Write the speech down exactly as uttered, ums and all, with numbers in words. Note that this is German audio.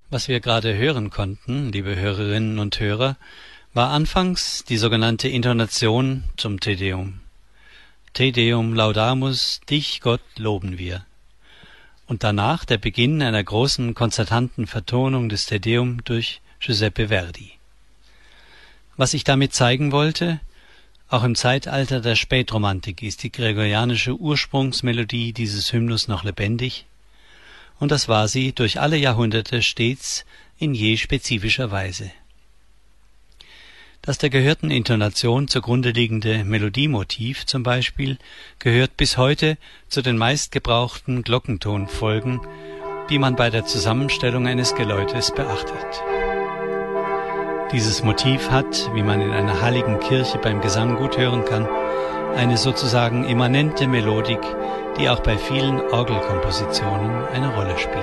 Was wir gerade hören konnten, liebe Hörerinnen und Hörer, war anfangs die sogenannte Intonation zum Te Deum. Te Deum laudamus, dich Gott loben wir. Und danach der Beginn einer großen konzertanten Vertonung des Te Deum durch Giuseppe Verdi. Was ich damit zeigen wollte: Auch im Zeitalter der Spätromantik ist die gregorianische Ursprungsmelodie dieses Hymnus noch lebendig, und das war sie durch alle Jahrhunderte stets in je spezifischer Weise. Das der gehörten Intonation zugrunde liegende Melodiemotiv zum Beispiel gehört bis heute zu den meistgebrauchten Glockentonfolgen, die man bei der Zusammenstellung eines Geläutes beachtet. Dieses Motiv hat, wie man in einer halligen Kirche beim Gesang gut hören kann, eine sozusagen immanente Melodik, die auch bei vielen Orgelkompositionen eine Rolle spielt.